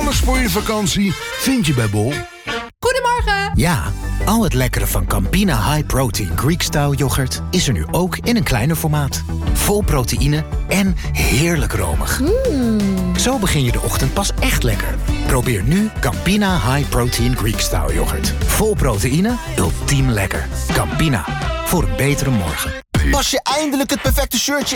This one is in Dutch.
Alles voor je vakantie vind je bij Bol. Goedemorgen! Ja, al het lekkere van Campina High Protein Greek-style yoghurt is er nu ook in een kleiner formaat. Vol proteïne en heerlijk romig. Zo begin je de ochtend pas echt lekker. Probeer nu Campina High Protein Greek-style yoghurt. Vol proteïne, ultiem lekker. Campina, voor een betere morgen. Pas je eindelijk het perfecte shirtje